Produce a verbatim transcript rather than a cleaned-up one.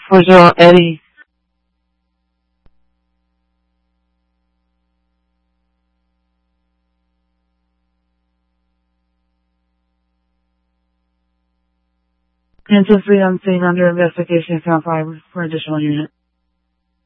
four zero Eddie. Kansas three unseen under investigation, count five for additional unit.